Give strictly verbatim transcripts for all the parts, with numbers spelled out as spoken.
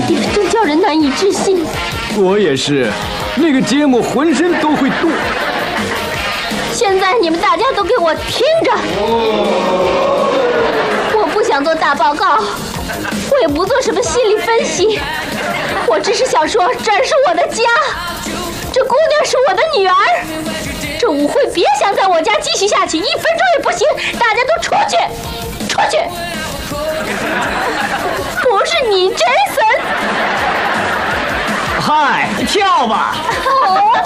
也真叫人难以置信。 我也是，那个节目浑身都会动。 现在你们大家都给我听着，我不想做大报告，我也不做什么心理分析，我只是想说，这儿是我的家，这姑娘是我的女儿，这舞会别想在我家继续下去，一分钟也不行，大家都出去，出去！不是你 ，Jason。 嗨，跳吧！ 哦，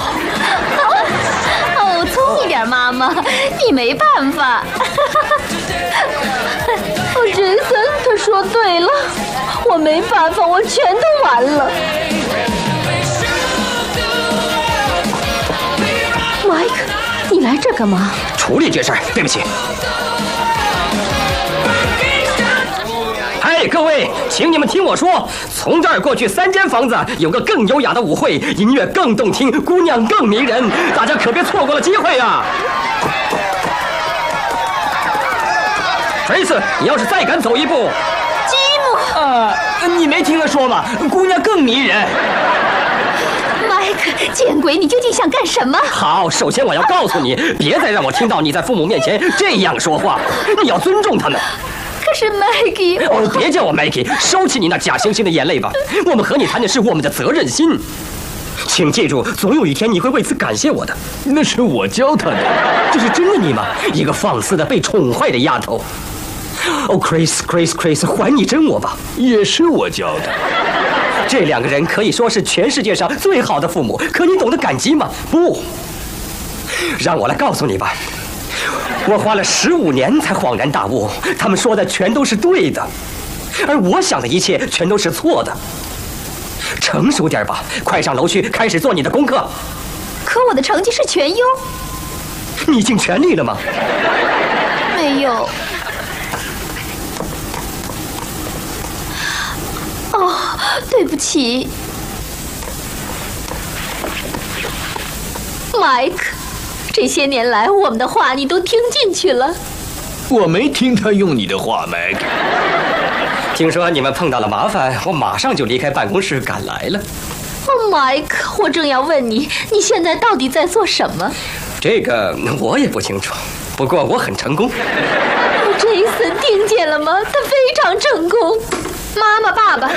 哦，聪一点，妈妈，你没办法。哦 ，Jason， 他说对了，我没办法，我全都完了。Mike， 你来这干嘛？ 处理这事儿，对不起。嘿，各位，请你们听我说，从这儿过去三间房子，有个更优雅的舞会，音乐更动听，姑娘更迷人，大家可别错过了机会啊！这次你要是再敢走一步， 吉姆， 呃，你没听他说吗？姑娘更迷人。 Mike， 见鬼！你究竟想干什么？ 好，首先我要告诉你，别再让我听到你在父母面前这样说话，你要尊重他们。 可是 Maggie， 哦，别叫我 Maggie， 收起你那假惺惺的眼泪吧。我们和你谈的是我们的责任心。请记住，总有一天你会为此感谢我的。 那是我教他的。 这是真的你吗？一个放肆的被宠坏的丫头。哦 ，Chris Chris Chris， 还你真我吧。 也是我教的。 这两个人可以说是全世界上最好的父母，可你懂得感激吗？不。让我来告诉你吧。我花了十五年才恍然大悟，他们说的全都是对的，而我想的一切全都是错的。成熟点吧，快上楼去开始做你的功课。 可我的成绩是全优。 你尽全力了吗？ 没有。哦，对不起 ，Mike。这些年来，我们的话你都听进去了。 我没听他用你的话，麦克。 听说你们碰到了麻烦，我马上就离开办公室赶来了。 哦 ，Mike， 我正要问你，你现在到底在做什么？ 这个我也不清楚，不过我很成功。 哦 ，Jason， 听见了吗？他非常成功。妈妈，爸爸。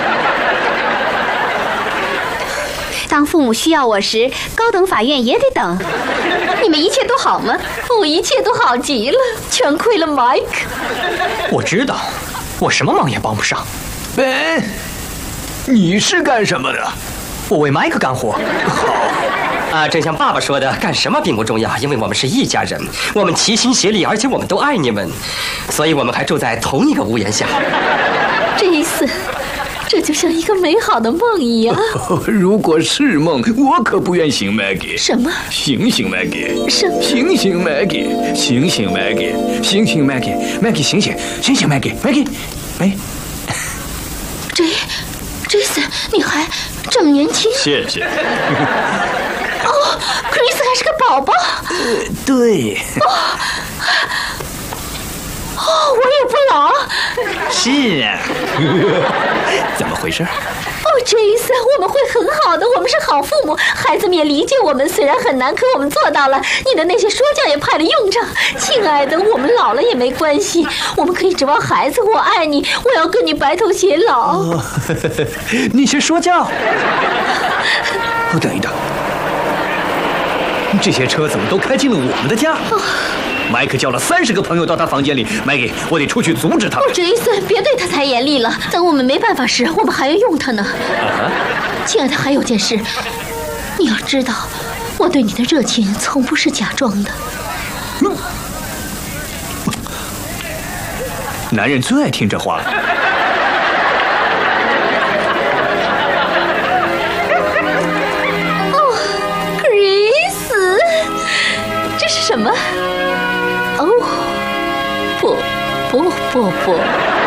当父母需要我时，高等法院也得等。 你们一切都好吗？我一切都好极了，全亏了 Mike。 我知道，我什么忙也帮不上。 Ben， 你是干什么的？ 我为麦克干活。 好。 啊，正像爸爸说的，干什么并不重要，因为我们是一家人，我们齐心协力，而且我们都爱你们，所以我们还住在同一个屋檐下。 这一次。这就像一个美好的梦一样。 哦、如果是梦，我可不愿醒 Maggie。 什么？ 醒醒 Maggie！ 什么？ 醒醒 Maggie！ 醒醒 Maggie！ 醒醒 Maggie！Maggie 醒醒！醒醒 Maggie！Maggie， 哎， 这 Jason， 你还这么年轻？ 谢谢。 哦 ，Chris 还是个宝宝。 呃，对。 哦。哦，我也不老。 是啊。怎么回事？ 哦 ，Jason， 我们会很好的，我们是好父母，孩子们也理解我们。虽然很难，可我们做到了。你的那些说教也派了用场。亲爱的，我们老了也没关系，我们可以指望孩子。我爱你，我要跟你白头偕老。 哦、那些说教？哦，等一等，这些车怎么都开进了我们的家？哦，麦克叫了三十个朋友到他房间里，麦给我得出去阻止他。 哦 ，Jason， 别对他太严厉了。等我们没办法时，我们还要用他呢。 啊、 亲爱的，还有件事，你要知道，我对你的热情从不是假装的。 嗯、男人最爱听这话了。 哦 ，Chris， 这是什么？哦，不，不，不，不。